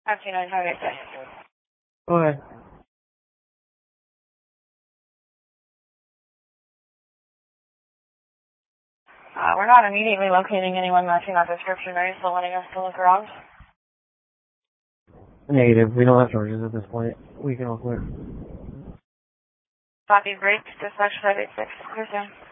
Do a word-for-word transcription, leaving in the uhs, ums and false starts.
five two nine, five eight six. Go ahead. Uh, we're not immediately locating anyone matching that description. Are you still wanting us to look around? Negative. We don't have charges at this point. We can all clear. Copy, break, dispatch five eight six. Clear soon.